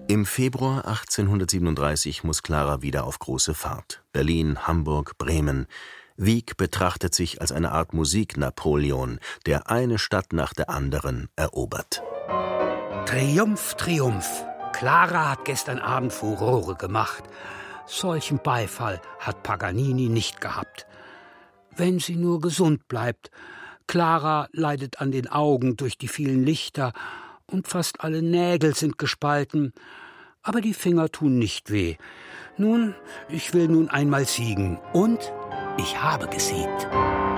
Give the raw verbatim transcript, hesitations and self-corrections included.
Im Februar achtzehnhundertsiebenunddreißig muss Klara wieder auf große Fahrt. Berlin, Hamburg, Bremen. Wieck betrachtet sich als eine Art Musik-Napoleon, der eine Stadt nach der anderen erobert. Triumph, Triumph. Klara hat gestern Abend Furore gemacht. Solchen Beifall hat Paganini nicht gehabt. Wenn sie nur gesund bleibt. Klara leidet an den Augen durch die vielen Lichter und fast alle Nägel sind gespalten. Aber die Finger tun nicht weh. Nun, ich will nun einmal siegen. Und ich habe gesiegt.